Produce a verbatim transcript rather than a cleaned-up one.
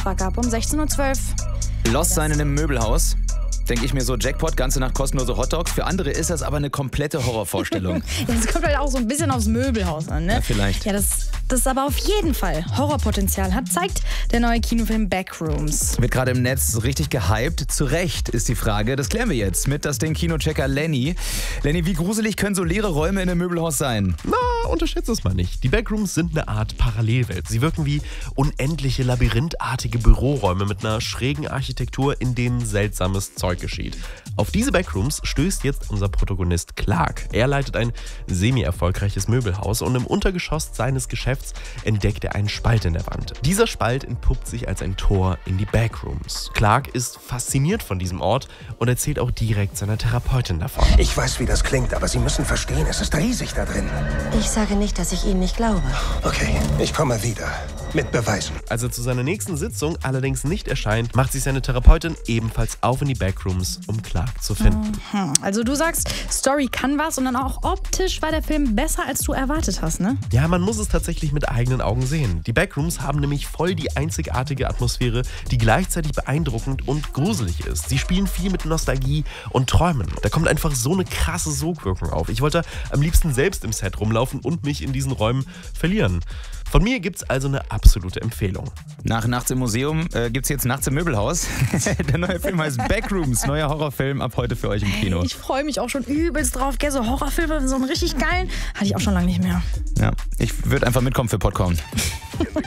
Auftrag ab um sechzehn Uhr zwölf. Lost sein in einem Möbelhaus. Denke ich mir so, Jackpot, ganze Nacht kostenlose Hotdogs. Für andere ist das aber eine komplette Horrorvorstellung. Ja, das kommt halt auch so ein bisschen aufs Möbelhaus an, ne? Ja, vielleicht. Ja, das, das aber auf jeden Fall Horrorpotenzial hat, zeigt der neue Kinofilm Backrooms. Wird gerade im Netz richtig gehypt. Zu Recht ist die Frage. Das klären wir jetzt mit das Ding Kinochecker Lenny. Lenny, wie gruselig können so leere Räume in einem Möbelhaus sein? Na, unterschätze es mal nicht. Die Backrooms sind eine Art Parallelwelt. Sie wirken wie unendliche labyrinthartige Büroräume mit einer schrägen Architektur, in denen seltsames Zeug geschieht. Auf diese Backrooms stößt jetzt unser Protagonist Clark. Er leitet ein semi-erfolgreiches Möbelhaus und im Untergeschoss seines Geschäfts entdeckt er einen Spalt in der Wand. Dieser Spalt entpuppt sich als ein Tor in die Backrooms. Clark ist fasziniert von diesem Ort und erzählt auch direkt seiner Therapeutin davon. Ich weiß, wie das klingt, aber Sie müssen verstehen, es ist riesig da drin. Ich sage nicht, dass ich Ihnen nicht glaube. Okay, ich komme wieder. Mit Beweisen. Als er zu seiner nächsten Sitzung allerdings nicht erscheint, macht sich seine Therapeutin ebenfalls auf in die Backrooms, um Clark zu finden. Hm. Also du sagst, Story kann was und dann auch optisch war der Film besser, als du erwartet hast, ne? Ja, man muss es tatsächlich mit eigenen Augen sehen. Die Backrooms haben nämlich voll die einzigartige Atmosphäre, die gleichzeitig beeindruckend und gruselig ist. Sie spielen viel mit Nostalgie und Träumen. Da kommt einfach so eine krasse Sogwirkung auf. Ich wollte am liebsten selbst im Set rumlaufen und mich in diesen Räumen verlieren. Von mir gibt's also eine absolute Empfehlung. Nach Nachts im Museum äh, gibt's jetzt Nachts im Möbelhaus. Der neue Film heißt Backrooms. Neuer Horrorfilm ab heute für euch im Kino. Hey, ich freue mich auch schon übelst drauf. Gell, so Horrorfilme, so einen richtig geilen, hatte ich auch schon lange nicht mehr. Ja, ich würde einfach mitkommen für Popcorn.